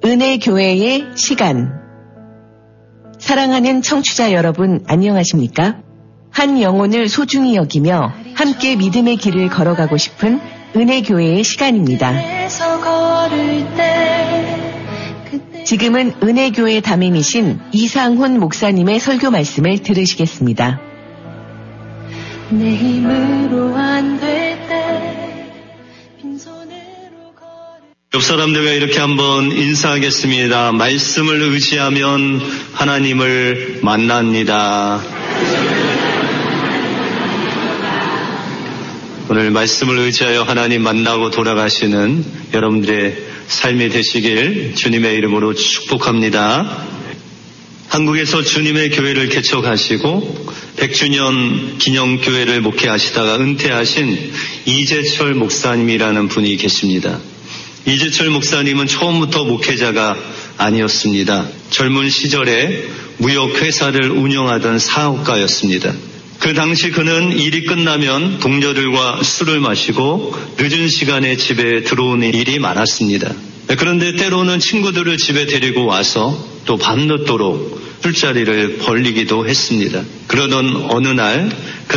은혜교회의 시간. 사랑하는 청취자 여러분, 안녕하십니까? 한 영혼을 소중히 여기며 함께 믿음의 길을 걸어가고 싶은 은혜교회의 시간입니다. 지금은 은혜교회 담임이신 이상훈 목사님의 설교 말씀을 들으시겠습니다. 내 힘으로 안 될 때 빈손으로 옆 사람들과 이렇게 한번 인사하겠습니다. 말씀을 의지하면 하나님을 만납니다. 오늘 말씀을 의지하여 하나님 만나고 돌아가시는 여러분들의 삶이 되시길 주님의 이름으로 축복합니다. 한국에서 주님의 교회를 개척하시고 100주년 기념교회를 목회하시다가 은퇴하신 이재철 목사님이라는 분이 계십니다. 이재철 목사님은 처음부터 목회자가 아니었습니다. 젊은 시절에 무역회사를 운영하던 사업가였습니다. 그 당시 그는 일이 끝나면 동료들과 술을 마시고 늦은 시간에 집에 들어오는 일이 많았습니다. 그런데 때로는 친구들을 집에 데리고 와서 또 밤늦도록 술자리를 벌이기도 했습니다. 그러던 어느 날,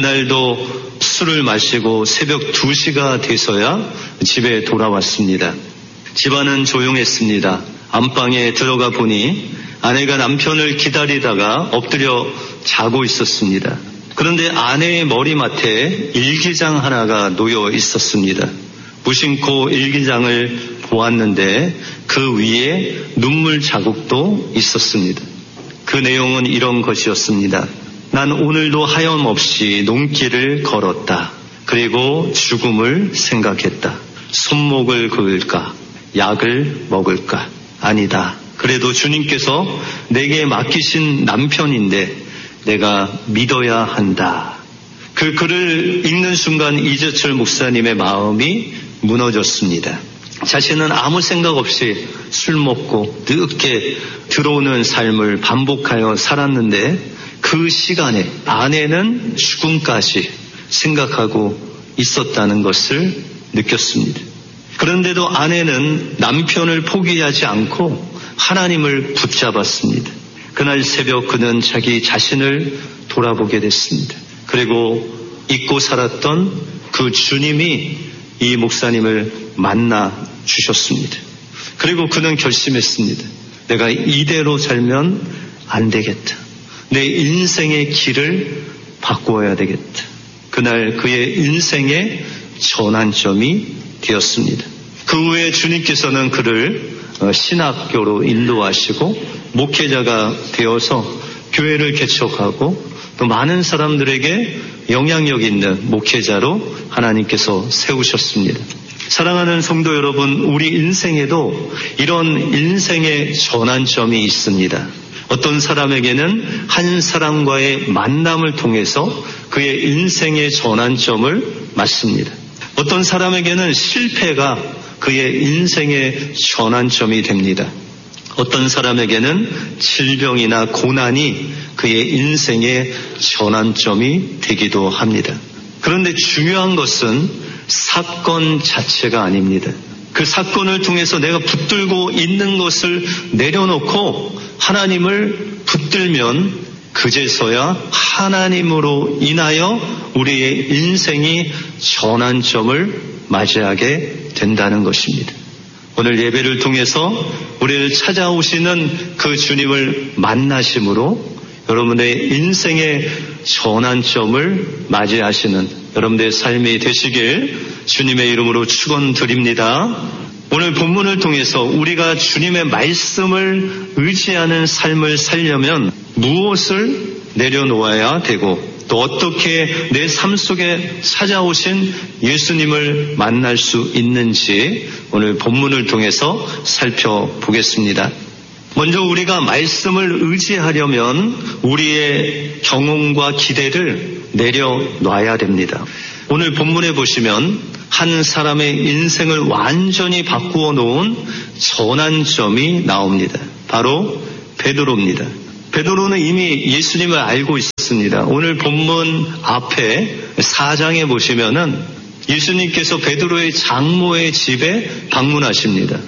그날도 술을 마시고 새벽 2시가 돼서야 집에 돌아왔습니다. 집안은 조용했습니다. 안방에 들어가 보니 아내가 남편을 기다리다가 엎드려 자고 있었습니다. 그런데 아내의 머리맡에 일기장 하나가 놓여 있었습니다. 무심코 일기장을 보았는데 그 위에 눈물 자국도 있었습니다. 그 내용은 이런 것이었습니다. 난 오늘도 하염없이 농길을 걸었다. 그리고 죽음을 생각했다. 손목을 그을까? 약을 먹을까? 아니다. 그래도 주님께서 내게 맡기신 남편인데 내가 믿어야 한다. 그 글을 읽는 순간 이재철 목사님의 마음이 무너졌습니다. 자신은 아무 생각 없이 술 먹고 늦게 들어오는 삶을 반복하여 살았는데 그 시간에 아내는 죽음까지 생각하고 있었다는 것을 느꼈습니다. 그런데도 아내는 남편을 포기하지 않고 하나님을 붙잡았습니다. 그날 새벽 그는 자기 자신을 돌아보게 됐습니다. 그리고 잊고 살았던 그 주님이 이 목사님을 만나 주셨습니다. 그리고 그는 결심했습니다. 내가 이대로 살면 안 되겠다. 내 인생의 길을 바꾸어야 되겠다. 그날 그의 인생의 전환점이 되었습니다. 그 후에 주님께서는 그를 신학교로 인도하시고 목회자가 되어서 교회를 개척하고 또 많은 사람들에게 영향력 있는 목회자로 하나님께서 세우셨습니다. 사랑하는 성도 여러분, 우리 인생에도 이런 인생의 전환점이 있습니다. 어떤 사람에게는 한 사람과의 만남을 통해서 그의 인생의 전환점을 맞습니다. 어떤 사람에게는 실패가 그의 인생의 전환점이 됩니다. 어떤 사람에게는 질병이나 고난이 그의 인생의 전환점이 되기도 합니다. 그런데 중요한 것은 사건 자체가 아닙니다. 그 사건을 통해서 내가 붙들고 있는 것을 내려놓고 하나님을 붙들면 그제서야 하나님으로 인하여 우리의 인생이 전환점을 맞이하게 된다는 것입니다. 오늘 예배를 통해서 우리를 찾아오시는 그 주님을 만나심으로 여러분의 인생의 전환점을 맞이하시는 여러분들의 삶이 되시길 주님의 이름으로 축원드립니다. 오늘 본문을 통해서 우리가 주님의 말씀을 의지하는 삶을 살려면 무엇을 내려놓아야 되고 또 어떻게 내 삶 속에 찾아오신 예수님을 만날 수 있는지 오늘 본문을 통해서 살펴보겠습니다. 먼저 우리가 말씀을 의지하려면 우리의 경험과 기대를 내려놔야 됩니다. 오늘 본문에 보시면 한 사람의 인생을 완전히 바꾸어 놓은 전환점이 나옵니다. 바로 베드로입니다. 베드로는 이미 예수님을 알고 있었습니다. 오늘 본문 앞에 4장에 보시면은 예수님께서 베드로의 장모의 집에 방문하십니다.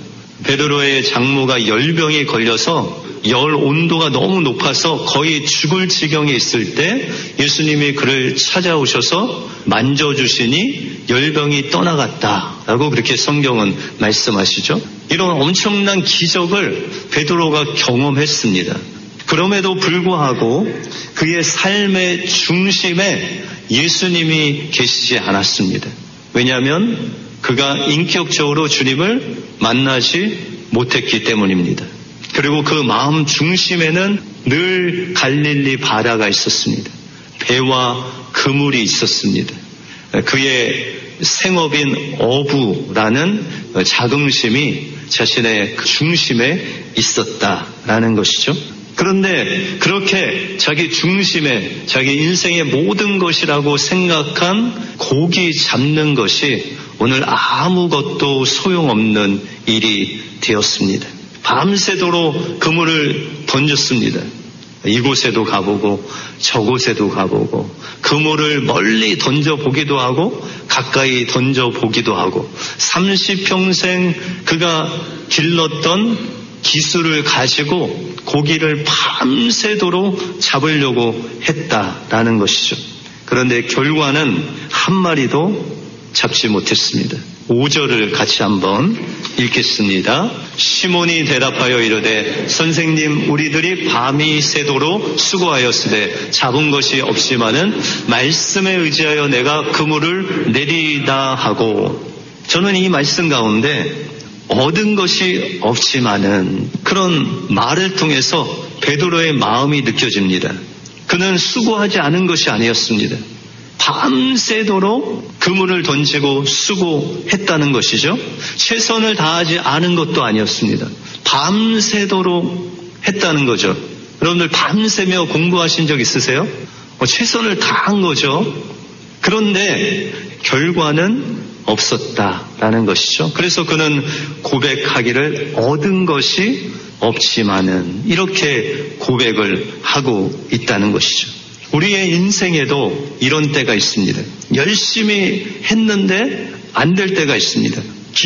베드로의 장모가 열병에 걸려서 열 온도가 너무 높아서 거의 죽을 지경에 있을 때 예수님이 그를 찾아오셔서 만져주시니 열병이 떠나갔다라고 그렇게 성경은 말씀하시죠. 이런 엄청난 기적을 베드로가 경험했습니다. 그럼에도 불구하고 그의 삶의 중심에 예수님이 계시지 않았습니다. 왜냐하면 그가 인격적으로 주님을 만나지 못했기 때문입니다. 그리고 그 마음 중심에는 늘 갈릴리 바다가 있었습니다. 배와 그물이 있었습니다. 그의 생업인 어부라는 자긍심이 자신의 중심에 있었다라는 것이죠. 그런데 그렇게 자기 중심에 자기 인생의 모든 것이라고 생각한 고기 잡는 것이 오늘 아무것도 소용없는 일이 되었습니다. 밤새도록 그물을 던졌습니다. 이곳에도 가보고 저곳에도 가보고 그물을 멀리 던져보기도 하고 가까이 던져보기도 하고 30평생 그가 길렀던 기술을 가지고 고기를 밤새도록 잡으려고 했다라는 것이죠. 그런데 결과는 한 마리도 잡지 못했습니다. 5절을 같이 한번 읽겠습니다. 시몬이 대답하여 이르되 선생님 우리들이 밤이 새도록 수고하였으되 잡은 것이 없지만은 말씀에 의지하여 내가 그물을 내리다 하고, 저는 이 말씀 가운데 얻은 것이 없지만은 그런 말을 통해서 베드로의 마음이 느껴집니다. 그는 수고하지 않은 것이 아니었습니다. 밤새도록 그물을 던지고 수고했다는 것이죠. 최선을 다하지 않은 것도 아니었습니다. 밤새도록 했다는 거죠. 여러분들 밤새며 공부하신 적 있으세요? 최선을 다한 거죠. 그런데 결과는 없었다라는 것이죠. 그래서 그는 고백하기를 얻은 것이 없지만은 이렇게 고백을 하고 있다는 것이죠. 우리의 인생에도 이런 때가 있습니다. 열심히 했는데 안 될 때가 있습니다.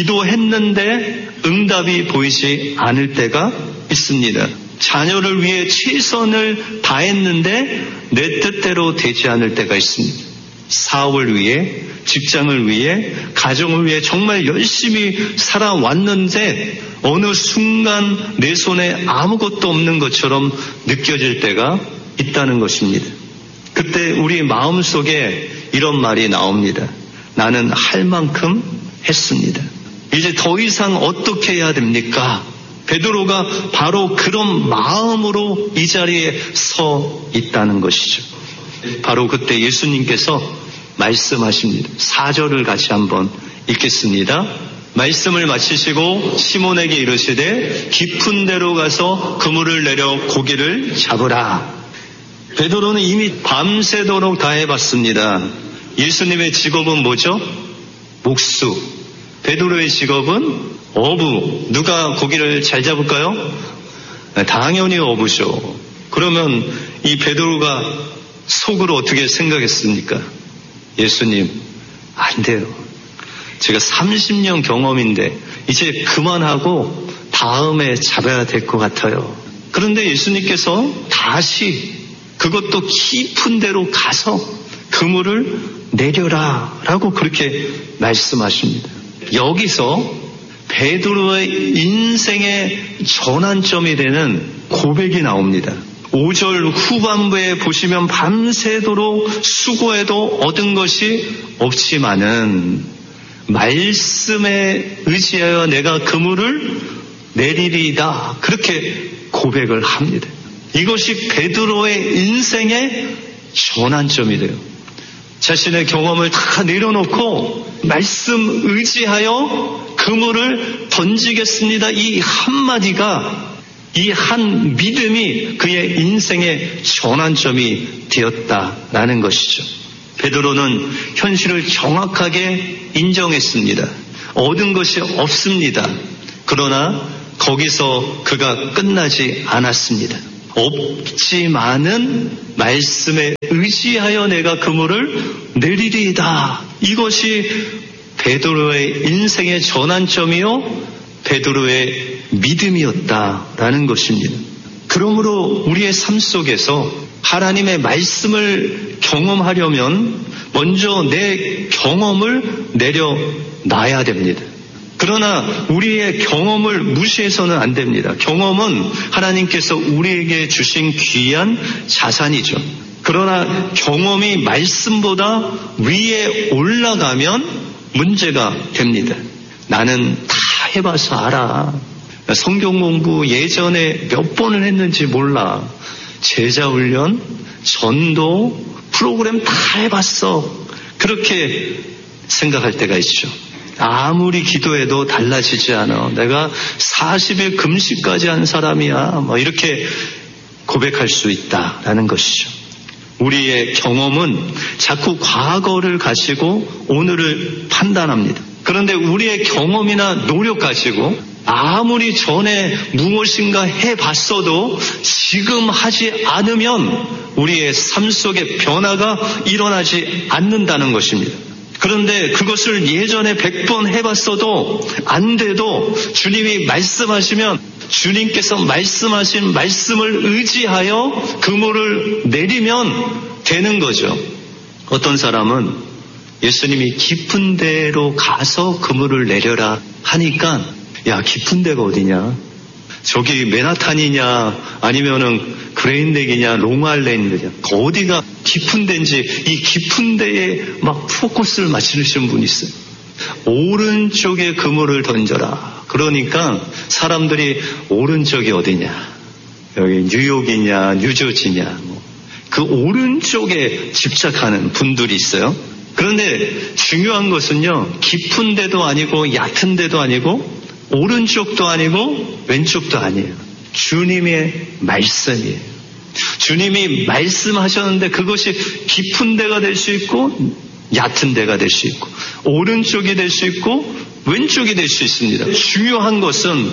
기도했는데 응답이 보이지 않을 때가 있습니다. 자녀를 위해 최선을 다했는데 내 뜻대로 되지 않을 때가 있습니다. 사업을 위해, 직장을 위해, 가정을 위해 정말 열심히 살아왔는데 어느 순간 내 손에 아무것도 없는 것처럼 느껴질 때가 있다는 것입니다. 그때 우리 마음속에 이런 말이 나옵니다. 나는 할 만큼 했습니다. 이제 더 이상 어떻게 해야 됩니까? 베드로가 바로 그런 마음으로 이 자리에 서 있다는 것이죠. 바로 그때 예수님께서 말씀하십니다. 4절을 같이 한번 읽겠습니다. 말씀을 마치시고 시몬에게 이르시되 깊은 데로 가서 그물을 내려 고기를 잡으라. 베드로는 이미 밤새도록 다 해봤습니다. 예수님의 직업은 뭐죠? 목수. 베드로의 직업은 어부. 누가 고기를 잘 잡을까요? 당연히 어부죠. 그러면 이 베드로가 속으로 어떻게 생각했습니까? 예수님, 안 돼요. 제가 30년 경험인데 이제 그만하고 다음에 잡아야 될 것 같아요. 그런데 예수님께서 다시 그것도 깊은 데로 가서 그물을 내려라 라고 그렇게 말씀하십니다. 여기서 베드로의 인생의 전환점이 되는 고백이 나옵니다. 5절 후반부에 보시면 밤새도록 수고해도 얻은 것이 없지만은 말씀에 의지하여 내가 그물을 내리리이다. 그렇게 고백을 합니다. 이것이 베드로의 인생의 전환점이 돼요. 자신의 경험을 다 내려놓고 말씀 의지하여 그물을 던지겠습니다. 이 한마디가, 이 한 믿음이 그의 인생의 전환점이 되었다라는 것이죠. 베드로는 현실을 정확하게 인정했습니다. 얻은 것이 없습니다. 그러나 거기서 그가 끝나지 않았습니다. 없지만은 말씀에 의지하여 내가 그물을 내리리이다. 이것이 베드로의 인생의 전환점이요, 베드로의 믿음이었다라는 것입니다. 그러므로 우리의 삶 속에서 하나님의 말씀을 경험하려면 먼저 내 경험을 내려놔야 됩니다. 그러나 우리의 경험을 무시해서는 안 됩니다. 경험은 하나님께서 우리에게 주신 귀한 자산이죠. 그러나 경험이 말씀보다 위에 올라가면 문제가 됩니다. 나는 다 해봐서 알아. 성경 공부 예전에 몇 번을 했는지 몰라. 제자 훈련, 전도, 프로그램 다 해봤어. 그렇게 생각할 때가 있죠. 아무리 기도해도 달라지지 않아. 내가 40일 금식까지 한 사람이야. 이렇게 고백할 수 있다라는 것이죠. 우리의 경험은 자꾸 과거를 가지고 오늘을 판단합니다. 그런데 우리의 경험이나 노력 가지고 아무리 전에 무엇인가 해봤어도 지금 하지 않으면 우리의 삶 속에 변화가 일어나지 않는다는 것입니다. 그런데 그것을 예전에 100번 해봤어도 안 돼도 주님이 말씀하시면 주님께서 말씀하신 말씀을 의지하여 그물을 내리면 되는 거죠. 어떤 사람은 예수님이 깊은 데로 가서 그물을 내려라 하니까 야, 깊은 데가 어디냐? 저기 맨하탄이냐 아니면은 그레인덱이냐 롱아일랜드냐 어디가 깊은 데인지 이 깊은 데에 막 포커스를 맞추시는 분이 있어요. 오른쪽에 그물을 던져라. 그러니까 사람들이 오른쪽이 어디냐? 여기 뉴욕이냐 뉴저지냐 그 오른쪽에 집착하는 분들이 있어요. 그런데 중요한 것은요, 깊은 데도 아니고 얕은 데도 아니고 오른쪽도 아니고 왼쪽도 아니에요. 주님의 말씀이에요. 주님이 말씀하셨는데 그것이 깊은 데가 될 수 있고 얕은 데가 될 수 있고 오른쪽이 될 수 있고 왼쪽이 될 수 있습니다. 중요한 것은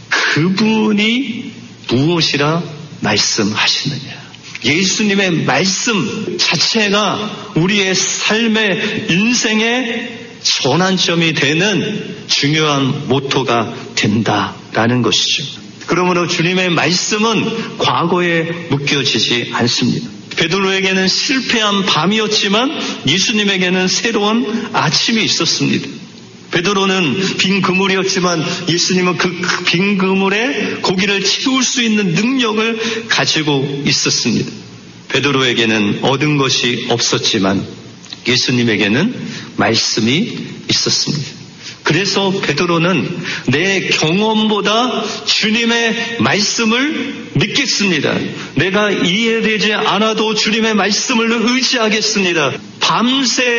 그분이 무엇이라 말씀하시느냐. 예수님의 말씀 자체가 우리의 삶의 인생의 전환점이 되는 중요한 모토가 된다라는 것이죠. 그러므로 주님의 말씀은 과거에 묶여지지 않습니다. 베드로에게는 실패한 밤이었지만 예수님에게는 새로운 아침이 있었습니다. 베드로는 빈 그물이었지만 예수님은 그 빈 그물에 고기를 채울 수 있는 능력을 가지고 있었습니다. 베드로에게는 얻은 것이 없었지만 예수님에게는 말씀이 있었습니다. 그래서 베드로는 내 경험보다 주님의 말씀을 믿겠습니다. 내가 이해되지 않아도 주님의 말씀을 의지하겠습니다. 밤새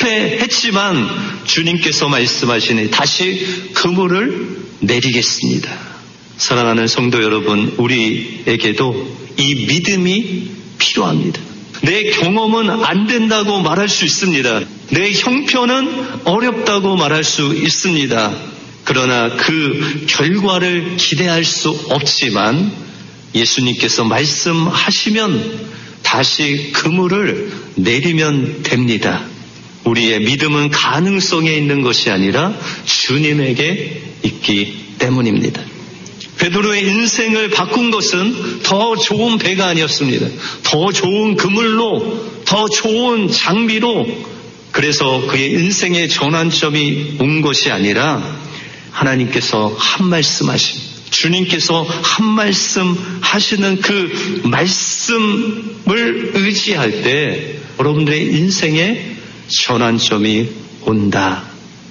실패했지만 주님께서 말씀하시니 다시 그물을 내리겠습니다. 사랑하는 성도 여러분, 우리에게도 이 믿음이 필요합니다. 내 경험은 안 된다고 말할 수 있습니다. 내 형편은 어렵다고 말할 수 있습니다. 그러나 그 결과를 기대할 수 없지만 예수님께서 말씀하시면 다시 그물을 내리면 됩니다. 우리의 믿음은 가능성에 있는 것이 아니라 주님에게 있기 때문입니다. 베드로의 인생을 바꾼 것은 더 좋은 배가 아니었습니다. 더 좋은 그물로, 더 좋은 장비로, 그래서 그의 인생의 전환점이 온 것이 아니라 하나님께서 한 말씀 하신, 주님께서 한 말씀 하시는 그 말씀을 의지할 때 여러분들의 인생의 전환점이 온다.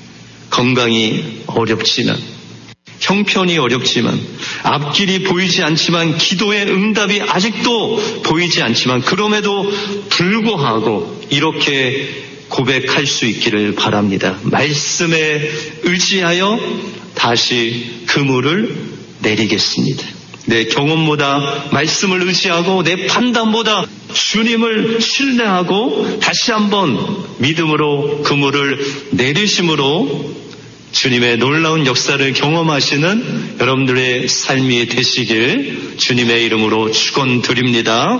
건강이 어렵지만, 형편이 어렵지만, 앞길이 보이지 않지만, 기도의 응답이 아직도 보이지 않지만, 그럼에도 불구하고 이렇게 고백할 수 있기를 바랍니다. 말씀에 의지하여 다시 그물을 내리겠습니다. 내 경험보다 말씀을 의지하고 내 판단보다 주님을 신뢰하고 다시 한번 믿음으로 그물을 내리심으로 주님의 놀라운 역사를 경험하시는 여러분들의 삶이 되시길 주님의 이름으로 축원드립니다.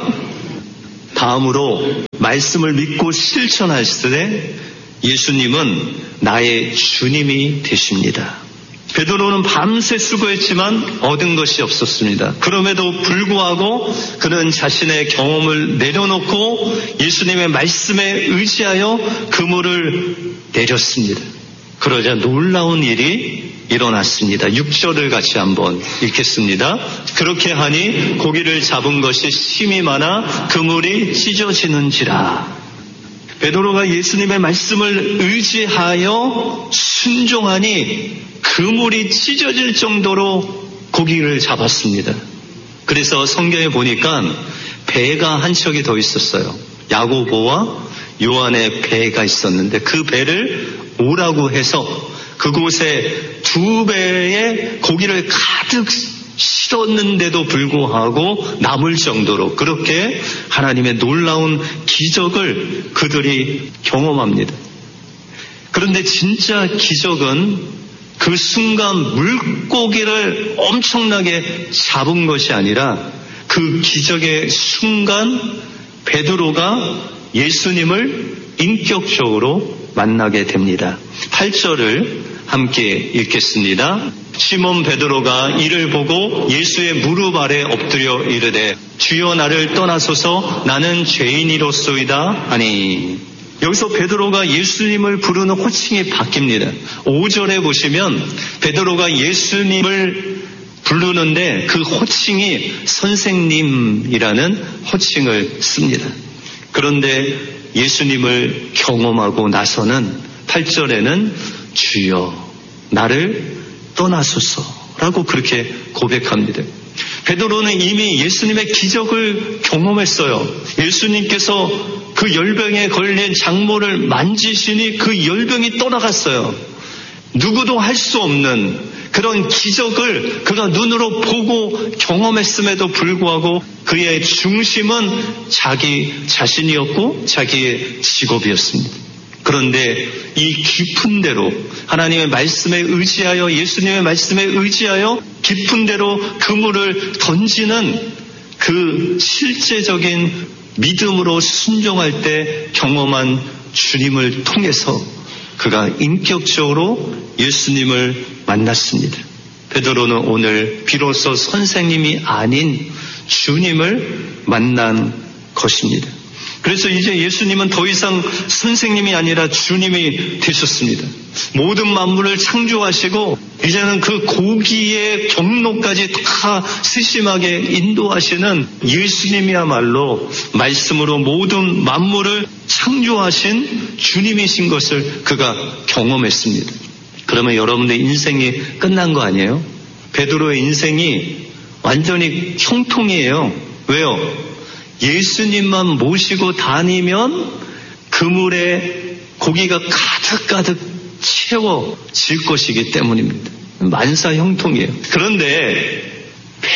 다음으로 말씀을 믿고 실천하실 때 예수님은 나의 주님이 되십니다. 베드로는 밤새 수고했지만 얻은 것이 없었습니다. 그럼에도 불구하고 그는 자신의 경험을 내려놓고 예수님의 말씀에 의지하여 그물을 내렸습니다. 그러자 놀라운 일이 일어났습니다. 6절을 같이 한번 읽겠습니다. 그렇게 하니 고기를 잡은 것이 심이 많아 그물이 찢어지는지라. 베드로가 예수님의 말씀을 의지하여 순종하니 그물이 찢어질 정도로 고기를 잡았습니다. 그래서 성경에 보니까 배가 한 척이 더 있었어요. 야고보와 요한의 배가 있었는데 그 배를 오라고 해서 그곳에 2배의 고기를 가득 실었는데도 불구하고 남을 정도로 그렇게 하나님의 놀라운 기적을 그들이 경험합니다. 그런데 진짜 기적은 그 순간 물고기를 엄청나게 잡은 것이 아니라 그 기적의 순간 베드로가 예수님을 인격적으로 만나게 됩니다. 8절을 함께 읽겠습니다. 시몬 베드로가 이를 보고 예수의 무릎 아래 엎드려 이르되 주여 나를 떠나소서 나는 죄인이로소이다 하니. 여기서 베드로가 예수님을 부르는 호칭이 바뀝니다. 5절에 보시면 베드로가 예수님을 부르는데 그 호칭이 선생님이라는 호칭을 씁니다. 그런데 예수님을 경험하고 나서는 8절에는 주여 나를 떠나소서라고 그렇게 고백합니다. 베드로는 이미 예수님의 기적을 경험했어요. 예수님께서 그 열병에 걸린 장모를 만지시니 그 열병이 떠나갔어요. 누구도 할 수 없는 그런 기적을 그가 눈으로 보고 경험했음에도 불구하고 그의 중심은 자기 자신이었고 자기의 직업이었습니다. 그런데 이 깊은 데로 하나님의 말씀에 의지하여 예수님의 말씀에 의지하여 깊은 데로 그물을 던지는 그 실제적인 믿음으로 순종할 때 경험한 주님을 통해서 그가 인격적으로 예수님을 만났습니다. 베드로는 오늘 비로소 선생님이 아닌 주님을 만난 것입니다. 그래서 이제 예수님은 더 이상 선생님이 아니라 주님이 되셨습니다. 모든 만물을 창조하시고 이제는 그 고기의 경로까지 다 세심하게 인도하시는 예수님이야말로 말씀으로 모든 만물을 창조하신 주님이신 것을 그가 경험했습니다. 그러면 여러분의 인생이 끝난 거 아니에요? 베드로의 인생이 완전히 형통이에요. 왜요? 예수님만 모시고 다니면 그물에 고기가 가득가득 채워질 것이기 때문입니다. 만사 형통이에요. 그런데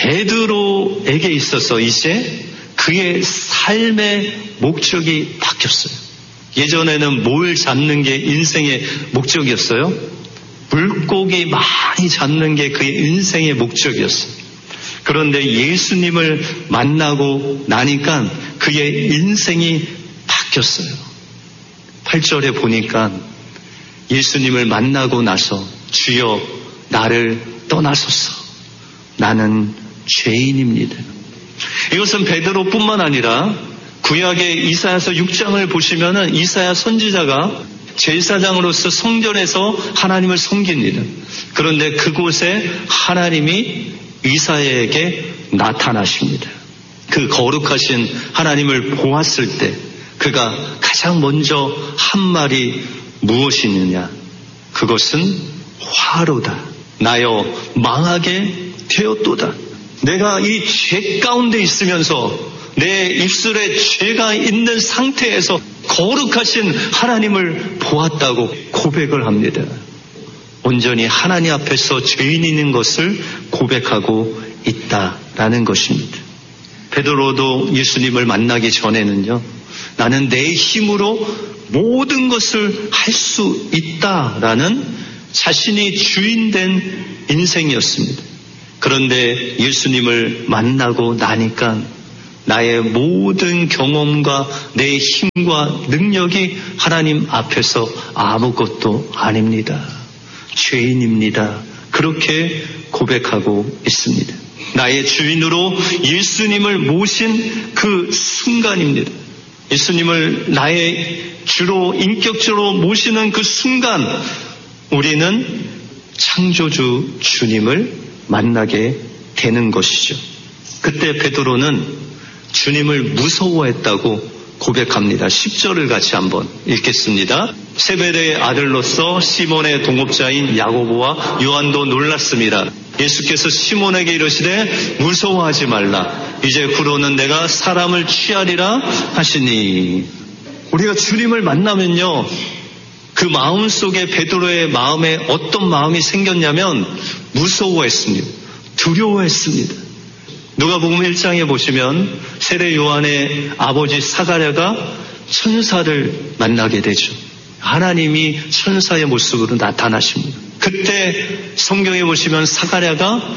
베드로에게 있어서 이제 그의 삶의 목적이 바뀌었어요. 예전에는 뭘 잡는 게 인생의 목적이었어요? 물고기 많이 잡는 게 그의 인생의 목적이었어요. 그런데 예수님을 만나고 나니까 그의 인생이 바뀌었어요. 8절에 보니까 예수님을 만나고 나서 주여 나를 떠나소서 나는 죄인입니다. 이것은 베드로뿐만 아니라 구약의 이사야서 6장을 보시면은 이사야 선지자가 제사장으로서 성전에서 하나님을 섬깁니다. 그런데 그곳에 하나님이 이사야에게 나타나십니다. 그 거룩하신 하나님을 보았을 때 그가 가장 먼저 한 말이 무엇이느냐? 그것은 화로다. 나여 망하게 되었도다. 내가 이 죄 가운데 있으면서 내 입술에 죄가 있는 상태에서 거룩하신 하나님을 보았다고 고백을 합니다. 온전히 하나님 앞에서 죄인인 것을 고백하고 있다라는 것입니다. 베드로도 예수님을 만나기 전에는요, 나는 내 힘으로 모든 것을 할 수 있다라는 자신이 주인된 인생이었습니다. 그런데 예수님을 만나고 나니까 나의 모든 경험과 내 힘과 능력이 하나님 앞에서 아무것도 아닙니다. 죄인입니다. 그렇게 고백하고 있습니다. 나의 주인으로 예수님을 모신 그 순간입니다. 예수님을 나의 주로 인격적으로 모시는 그 순간 우리는 창조주 주님을 만나게 되는 것이죠. 그때 베드로는 주님을 무서워했다고 고백합니다. 10절을 같이 한번 읽겠습니다. 세베대의 아들로서 시몬의 동업자인 야고보와 요한도 놀랐습니다. 예수께서 시몬에게 이르시되 무서워하지 말라. 이제 후로는 내가 사람을 취하리라 하시니. 우리가 주님을 만나면요, 그 마음 속에 베드로의 마음에 어떤 마음이 생겼냐면 무서워했습니다. 두려워했습니다. 누가복음 1장에 보시면 세례 요한의 아버지 사가랴가 천사를 만나게 되죠. 하나님이 천사의 모습으로 나타나십니다. 그때 성경에 보시면 사가랴가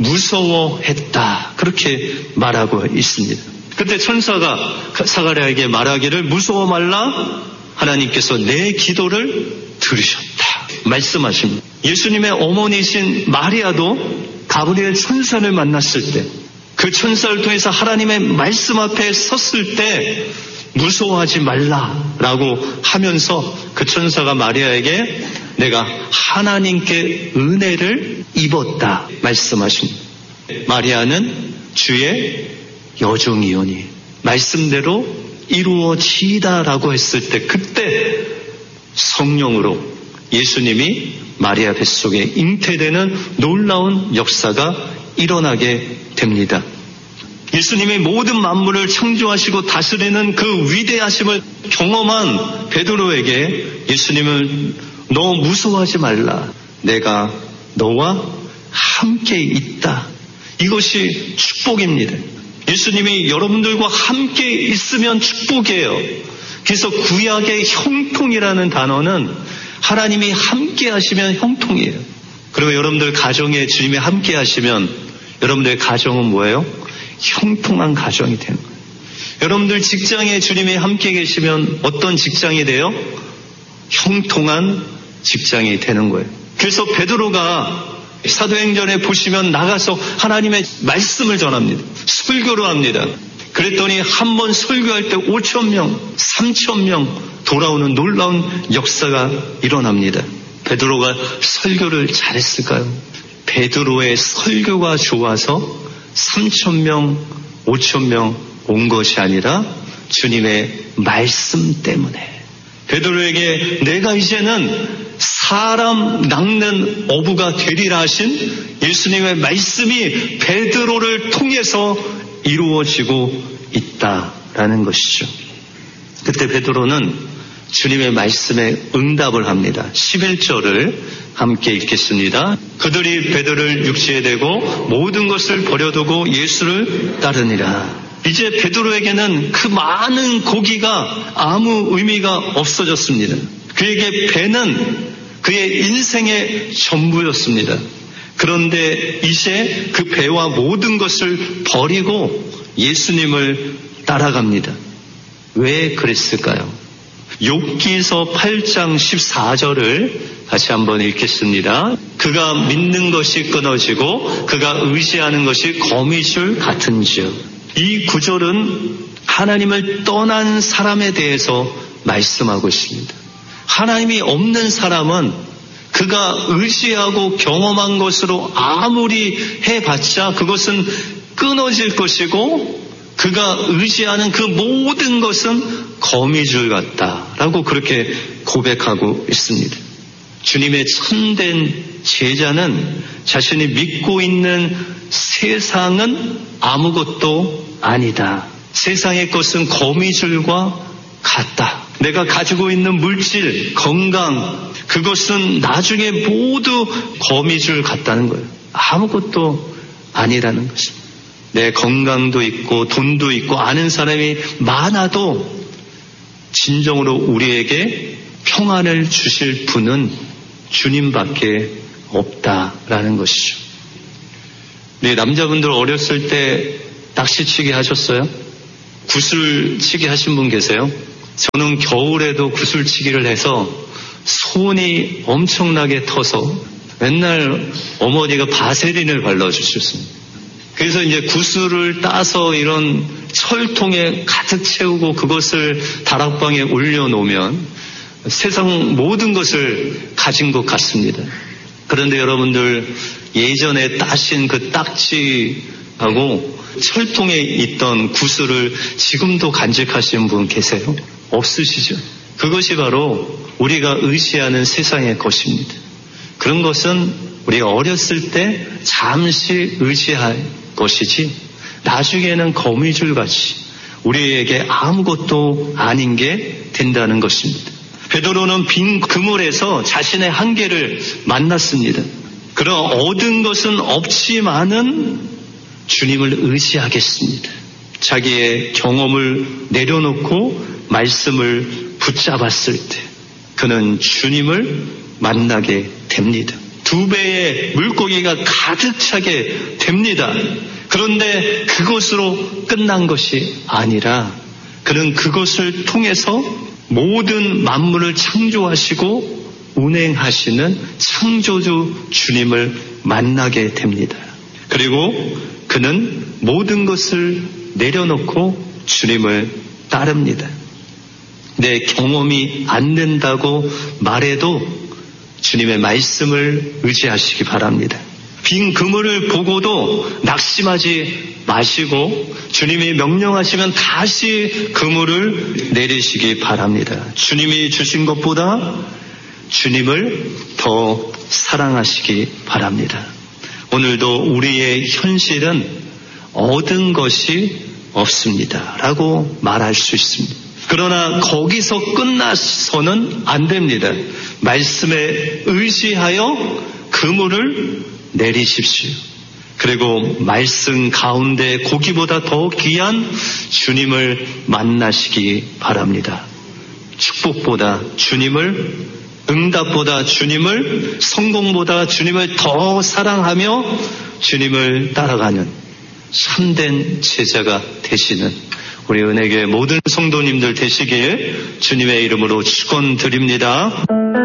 무서워했다, 그렇게 말하고 있습니다. 그때 천사가 사가랴에게 말하기를 무서워 말라, 하나님께서 내 기도를 들으셨다 말씀하십니다. 예수님의 어머니이신 마리아도 가브리엘 천사를 만났을 때, 그 천사를 통해서 하나님의 말씀 앞에 섰을 때 무서워하지 말라라고 하면서 그 천사가 마리아에게 내가 하나님께 은혜를 입었다 말씀하십니다. 마리아는 주의 여종이오니 말씀대로 이루어지이다라고 했을 때, 그때 성령으로 예수님이 마리아 뱃속에 잉태되는 놀라운 역사가 일어나게 됩니다. 예수님이 모든 만물을 창조하시고 다스리는 그 위대하심을 경험한 베드로에게 예수님은 너 무서워하지 말라, 내가 너와 함께 있다. 이것이 축복입니다. 예수님이 여러분들과 함께 있으면 축복이에요. 그래서 구약의 형통이라는 단어는 하나님이 함께 하시면 형통이에요. 그리고 여러분들 가정에 주님이 함께 하시면 여러분들의 가정은 뭐예요? 형통한 가정이 되는 거예요. 여러분들 직장에 주님이 함께 계시면 어떤 직장이 돼요? 형통한 직장이 되는 거예요. 그래서 베드로가 사도행전에 보시면 나가서 하나님의 말씀을 전합니다. 설교를 합니다. 그랬더니 한 번 설교할 때 5,000명, 3,000명 돌아오는 놀라운 역사가 일어납니다. 베드로가 설교를 잘했을까요? 베드로의 설교가 좋아서 3,000명, 5,000명 온 것이 아니라 주님의 말씀 때문에. 베드로에게 내가 이제는 사람 낚는 어부가 되리라 하신 예수님의 말씀이 베드로를 통해서 이루어지고 있다라는 것이죠. 그때 베드로는 주님의 말씀에 응답을 합니다. 11절을 함께 읽겠습니다. 그들이 베드로를 육지에 대고 모든 것을 버려두고 예수를 따르니라. 이제 베드로에게는 그 많은 고기가 아무 의미가 없어졌습니다. 그에게 배는 그의 인생의 전부였습니다. 그런데 이제 그 배와 모든 것을 버리고 예수님을 따라갑니다. 왜 그랬을까요? 욥기서 8장 14절을 같이 한번 읽겠습니다. 그가 믿는 것이 끊어지고 그가 의지하는 것이 거미줄 같은지요. 이 구절은 하나님을 떠난 사람에 대해서 말씀하고 있습니다. 하나님이 없는 사람은 그가 의지하고 경험한 것으로 아무리 해봤자 그것은 끊어질 것이고 그가 의지하는 그 모든 것은 거미줄 같다라고 그렇게 고백하고 있습니다. 주님의 참된 제자는 자신이 믿고 있는 세상은 아무것도 아니다. 세상의 것은 거미줄과 같다. 내가 가지고 있는 물질, 건강, 그것은 나중에 모두 거미줄 같다는 거예요. 아무것도 아니라는 것입니다. 내 건강도 있고 돈도 있고 아는 사람이 많아도 진정으로 우리에게 평안을 주실 분은 주님밖에 없다라는 것이죠. 네, 남자분들 어렸을 때 낚시치기 하셨어요? 구슬치기 하신 분 계세요? 저는 겨울에도 구슬치기를 해서 손이 엄청나게 터서 맨날 어머니가 바세린을 발라주셨습니다. 그래서 이제 구슬을 따서 이런 철통에 가득 채우고 그것을 다락방에 올려놓으면 세상 모든 것을 가진 것 같습니다. 그런데 여러분들 예전에 따신 그 딱지하고 철통에 있던 구슬을 지금도 간직하시는 분 계세요? 없으시죠? 그것이 바로 우리가 의지하는 세상의 것입니다. 그런 것은 우리가 어렸을 때 잠시 의지할 것이지 나중에는 거미줄같이 우리에게 아무것도 아닌 게 된다는 것입니다. 베드로는 빈 그물에서 자신의 한계를 만났습니다. 그러나 얻은 것은 없지만은 주님을 의지하겠습니다. 자기의 경험을 내려놓고 말씀을 붙잡았을 때 그는 주님을 만나게 됩니다. 2배의 물고기가 가득 차게 됩니다. 그런데 그것으로 끝난 것이 아니라 그는 그것을 통해서 모든 만물을 창조하시고 운행하시는 창조주 주님을 만나게 됩니다. 그리고 그는 모든 것을 내려놓고 주님을 따릅니다. 내 경험이 안 된다고 말해도 주님의 말씀을 의지하시기 바랍니다. 빈 그물을 보고도 낙심하지 마시고 주님이 명령하시면 다시 그물을 내리시기 바랍니다. 주님이 주신 것보다 주님을 더 사랑하시기 바랍니다. 오늘도 우리의 현실은 얻은 것이 없습니다 라고 말할 수 있습니다. 그러나 거기서 끝나서는 안 됩니다. 말씀에 의지하여 그물을 내리십시오. 그리고 말씀 가운데 고기보다 더 귀한 주님을 만나시기 바랍니다. 축복보다 주님을, 응답보다 주님을, 성공보다 주님을 더 사랑하며 주님을 따라가는 참된 제자가 되시는 우리 은혜교회 모든 성도님들 되시길 주님의 이름으로 축원드립니다.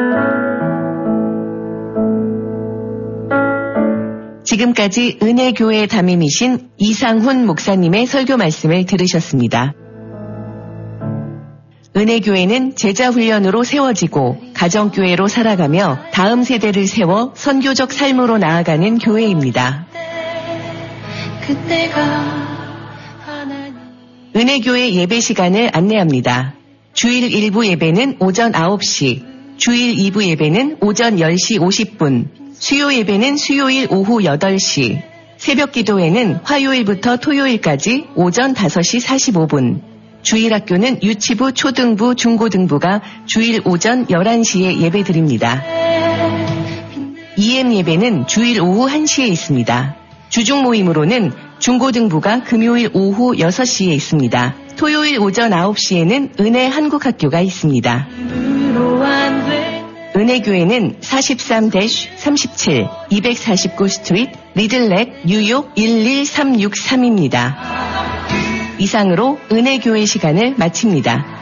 지금까지 은혜교회 담임이신 이상훈 목사님의 설교 말씀을 들으셨습니다. 은혜교회는 제자훈련으로 세워지고 가정교회로 살아가며 다음 세대를 세워 선교적 삶으로 나아가는 교회입니다. 은혜교회 예배 시간을 안내합니다. 주일 1부 예배는 오전 9시, 주일 2부 예배는 오전 10시 50분, 수요 예배는 수요일 오후 8시, 새벽 기도회는 화요일부터 토요일까지 오전 5시 45분, 주일 학교는 유치부, 초등부, 중고등부가 주일 오전 11시에 예배드립니다. EM 예배는 주일 오후 1시에 있습니다. 주중 모임으로는 중고등부가 금요일 오후 6시에 있습니다. 토요일 오전 9시에는 은혜 한국학교가 있습니다. 은혜교회는 43-37 249 스트리트 리들렉 뉴욕 11363입니다. 이상으로 은혜교회 시간을 마칩니다.